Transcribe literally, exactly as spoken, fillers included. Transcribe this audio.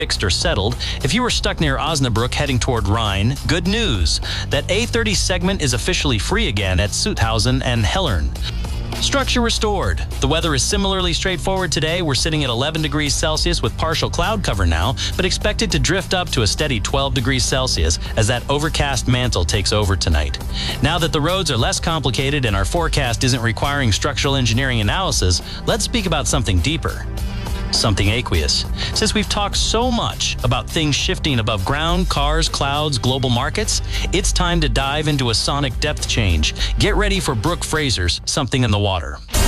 fixed or settled. If you were stuck near Osnabrück heading toward Rhine, good news. That A thirty segment is officially free again at Sutthausen and Hellern. Structure restored. The weather is similarly straightforward today. We're sitting at eleven degrees Celsius with partial cloud cover now, but expected to drift up to a steady twelve degrees Celsius as that overcast mantle takes over tonight. Now that the roads are less complicated and our forecast isn't requiring structural engineering analysis, let's speak about something deeper. Something aqueous. Since we've talked so much about things shifting above ground, cars, clouds, global markets, it's time to dive into a sonic depth change. Get ready for Brooke Fraser's Something in the Water.